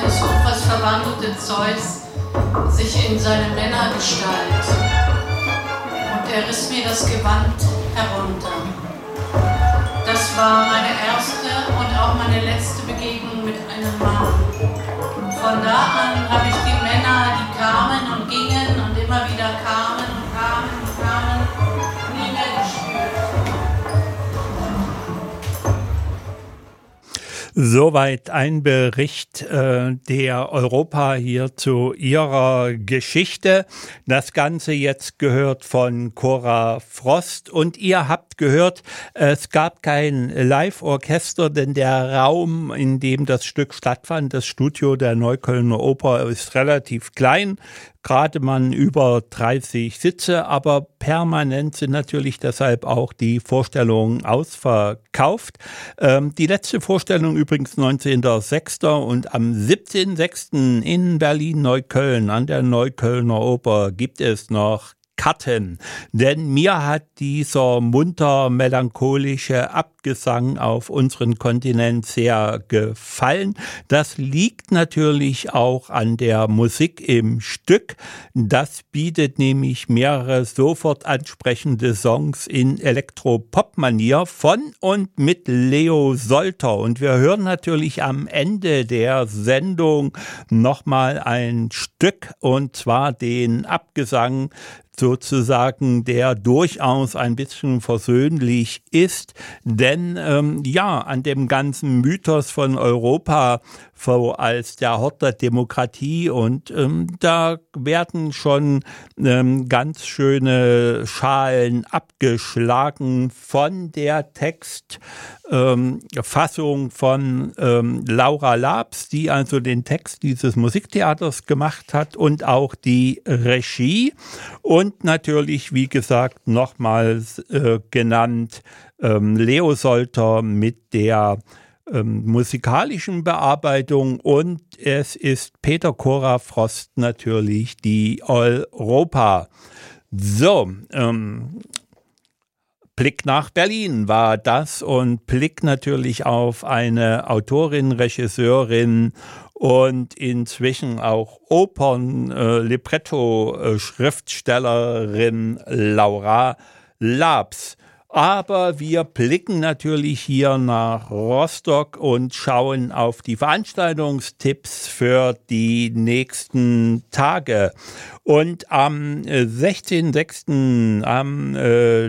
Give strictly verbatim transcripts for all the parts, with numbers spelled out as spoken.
des Opfers verwandelte Zeus sich in seine Männergestalt und er riss mir das Gewand herunter. Das war meine erste und auch meine letzte Begegnung mit einem Mann. Von da an habe ich die Männer, die kamen und gingen und immer wieder kamen und kamen und kamen, nie mehr gespürt. Soweit ein Bericht äh, der Europa hier zu ihrer Geschichte. Das Ganze jetzt gehört von Cora Frost und ihr habt gehört, es gab kein Live-Orchester, denn der Raum, in dem das Stück stattfand, das Studio der Neuköllner Oper, ist relativ klein. Gerade mal über dreißig Sitze, aber permanent sind natürlich deshalb auch die Vorstellungen ausverkauft. Ähm, die letzte Vorstellung übrigens neunzehnten sechsten und am siebzehnten sechsten in Berlin-Neukölln an der Neuköllner Oper gibt es noch Karten, denn mir hat dieser munter melancholische Abgesang auf unseren Kontinent sehr gefallen. Das liegt natürlich auch an der Musik im Stück. Das bietet nämlich mehrere sofort ansprechende Songs in Elektropop-Manier von und mit Leo Solter. Und wir hören natürlich am Ende der Sendung nochmal ein Stück, und zwar den Abgesang sozusagen, der durchaus ein bisschen versöhnlich ist, denn ähm, ja, an dem ganzen Mythos von Europa so als der Hort der Demokratie und ähm, da werden schon ähm, ganz schöne Schalen abgeschlagen von der Textfassung ähm, von ähm, Laura Labs, die also den Text dieses Musiktheaters gemacht hat und auch die Regie. Und natürlich, wie gesagt, nochmals äh, genannt, ähm, Leo Solter mit der ähm, musikalischen Bearbeitung, und es ist Peter Cora Frost natürlich die Europa. So, ähm, Blick nach Berlin war das und Blick natürlich auf eine Autorin, Regisseurin und inzwischen auch Opern-Libretto-Schriftstellerin Laura Labs. Aber wir blicken natürlich hier nach Rostock und schauen auf die Veranstaltungstipps für die nächsten Tage. Und am sechzehnten sechsten am äh,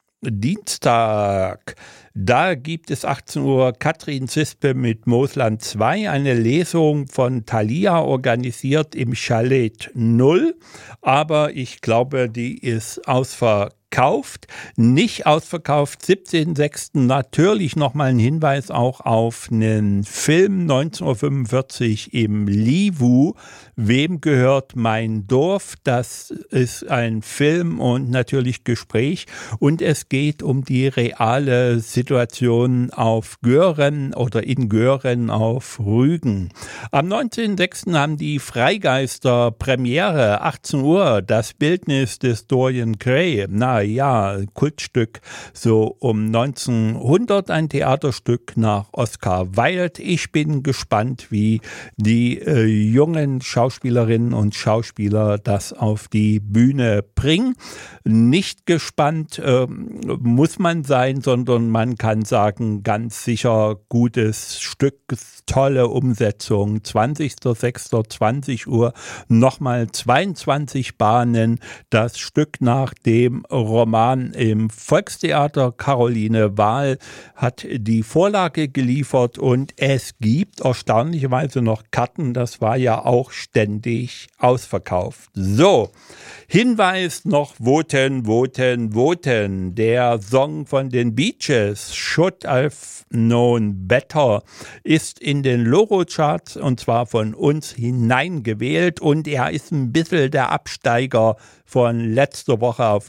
Dienstag, da gibt es achtzehn Uhr Katrin Zispe mit Moosland zwei, eine Lesung von Thalia, organisiert im Chalet Null. Aber ich glaube, die ist ausverkauft. Nicht ausverkauft, siebzehnten sechsten natürlich nochmal ein Hinweis auch auf einen Film, neunzehn Uhr fünfundvierzig im Livu. Wem gehört mein Dorf? Das ist ein Film und natürlich Gespräch, und es geht um die reale Situation auf Göhren oder in Göhren auf Rügen. Am neunzehnten sechsten haben die Freigeister Premiere, achtzehn Uhr, das Bildnis des Dorian Gray. Na ja, Kultstück, so um neunzehnhundert, ein Theaterstück nach Oscar Wilde. Ich bin gespannt, wie die äh, jungen Schauspielerinnen und Schauspieler das auf die Bühne bringen. Nicht gespannt äh, muss man sein, sondern man kann sagen, ganz sicher gutes Stück, tolle Umsetzung. zwanzigsten sechsten zwanzig Uhr, nochmal zweiundzwanzig Bahnen, das Stück nach dem Roman im Volkstheater. Caroline Wahl hat die Vorlage geliefert und es gibt erstaunlicherweise noch Karten. Das war ja auch ständig ausverkauft. So, Hinweis noch, voten, voten, voten. Der Song von den Beaches, Should I've Known Better, ist in den Loro-Charts und zwar von uns hineingewählt, und er ist ein bisschen der Absteiger von letzter Woche auf diese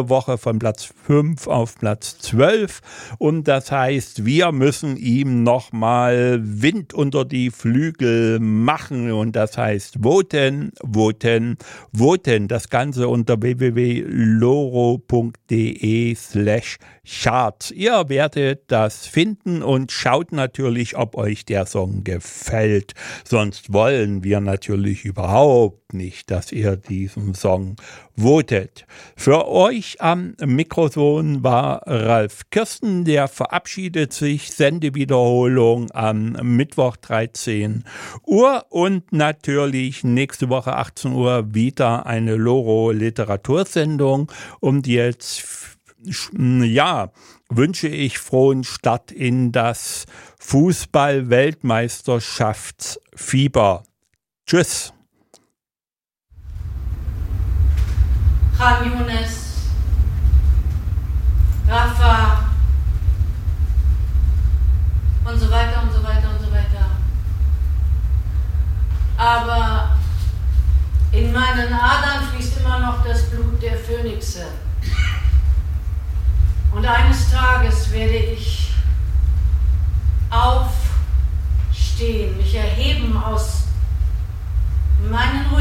diese Woche von Platz fünf auf Platz zwölf. Und das heißt, wir müssen ihm nochmal Wind unter die Flügel machen. Und das heißt, voten, voten, voten. Das Ganze unter w w w punkt loro punkt de slash charts. Ihr werdet das finden und schaut natürlich, ob euch der Song gefällt. Sonst wollen wir natürlich überhaupt nicht, dass ihr diesen Song votet. Für euch am Mikrofon war Ralf Kirsten, der verabschiedet sich. Sendewiederholung am Mittwoch dreizehn Uhr und natürlich nächste Woche achtzehn Uhr wieder eine Loro-Literatursendung. Und jetzt, ja, wünsche ich frohen Start in das Fußball-Weltmeisterschaftsfieber. Tschüss. Khan Younes, Rafa und so weiter und so weiter und so weiter. Aber in meinen Adern fließt immer noch das Blut der Phönixe. Und eines Tages werde ich aufstehen, mich erheben aus meinen